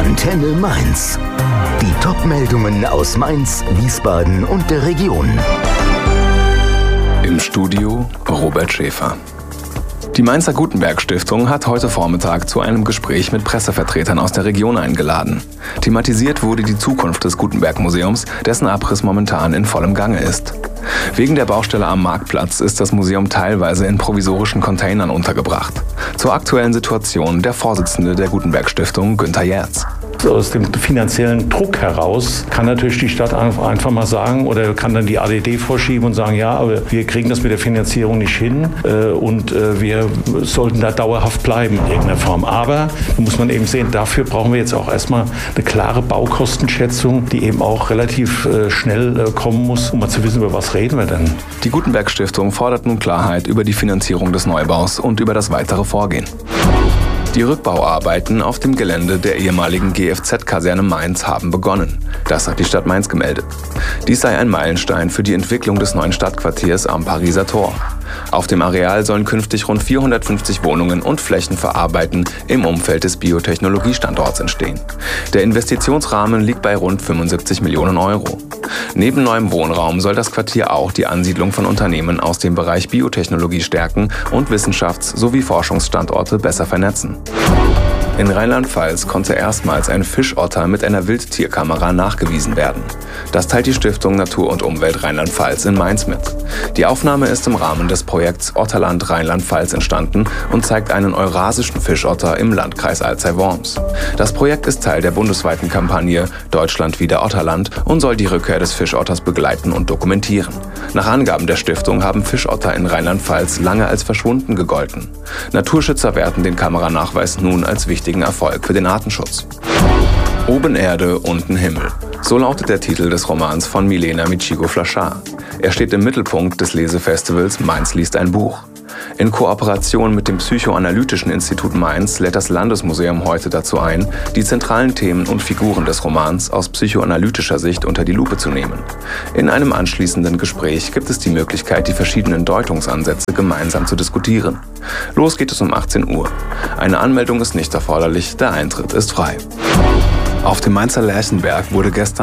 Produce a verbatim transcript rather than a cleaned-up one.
Antenne Mainz. Die Top-Meldungen aus Mainz, Wiesbaden und der Region. Im Studio Robert Schäfer. Die Mainzer Gutenberg-Stiftung hat heute Vormittag zu einem Gespräch mit Pressevertretern aus der Region eingeladen. Thematisiert wurde die Zukunft des Gutenberg-Museums, dessen Abriss momentan in vollem Gange ist. Wegen der Baustelle am Marktplatz ist das Museum teilweise in provisorischen Containern untergebracht. Zur aktuellen Situation der Vorsitzende der Gutenberg-Stiftung, Günther Jerz. Aus dem finanziellen Druck heraus kann natürlich die Stadt einfach mal sagen oder kann dann die A D D vorschieben und sagen, ja, aber wir kriegen das mit der Finanzierung nicht hin und wir sollten da dauerhaft bleiben in irgendeiner Form. Aber da muss man eben sehen, dafür brauchen wir jetzt auch erstmal eine klare Baukostenschätzung, die eben auch relativ schnell kommen muss, um mal zu wissen, über was reden wir denn. Die Gutenberg-Stiftung fordert nun Klarheit über die Finanzierung des Neubaus und über das weitere Vorgehen. Die Rückbauarbeiten auf dem Gelände der ehemaligen G F Z-Kaserne Mainz haben begonnen. Das hat die Stadt Mainz gemeldet. Dies sei ein Meilenstein für die Entwicklung des neuen Stadtquartiers am Pariser Tor. Auf dem Areal sollen künftig rund vierhundertfünfzig Wohnungen und Flächen für Arbeiten im Umfeld des Biotechnologiestandorts entstehen. Der Investitionsrahmen liegt bei rund fünfundsiebzig Millionen Euro. Neben neuem Wohnraum soll das Quartier auch die Ansiedlung von Unternehmen aus dem Bereich Biotechnologie stärken und Wissenschafts- sowie Forschungsstandorte besser vernetzen. In Rheinland-Pfalz konnte erstmals ein Fischotter mit einer Wildtierkamera nachgewiesen werden. Das teilt die Stiftung Natur und Umwelt Rheinland-Pfalz in Mainz mit. Die Aufnahme ist im Rahmen des Projekts Otterland Rheinland-Pfalz entstanden und zeigt einen eurasischen Fischotter im Landkreis Alzey-Worms. Das Projekt ist Teil der bundesweiten Kampagne Deutschland wieder Otterland und soll die Rückkehr des Fischotters begleiten und dokumentieren. Nach Angaben der Stiftung haben Fischotter in Rheinland-Pfalz lange als verschwunden gegolten. Naturschützer werten den Kameranachweis nun als wichtigen Erfolg für den Artenschutz. Oben Erde, unten Himmel. So lautet der Titel des Romans von Milena Michigo-Flaschar. Er steht im Mittelpunkt des Lesefestivals Mainz liest ein Buch. In Kooperation mit dem Psychoanalytischen Institut Mainz lädt das Landesmuseum heute dazu ein, die zentralen Themen und Figuren des Romans aus psychoanalytischer Sicht unter die Lupe zu nehmen. In einem anschließenden Gespräch gibt es die Möglichkeit, die verschiedenen Deutungsansätze gemeinsam zu diskutieren. Los geht es um achtzehn Uhr. Eine Anmeldung ist nicht erforderlich, der Eintritt ist frei. Auf dem Mainzer Lerchenberg wurde gestern